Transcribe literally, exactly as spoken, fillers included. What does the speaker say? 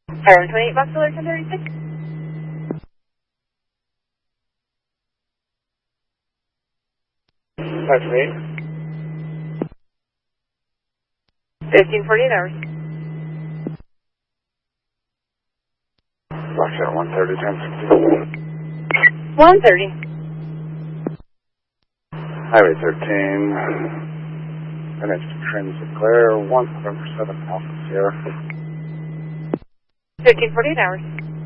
Highway twenty-eight, Box Alert ten thirty-six. five twenty-eight. fifteen forty-eight hours. Foxtrot one thirty, ten sixty. one thirty. Highway thirteen. N H Transit Glare, one November seven, Alpha Sierra. fifteen forty-eight hours.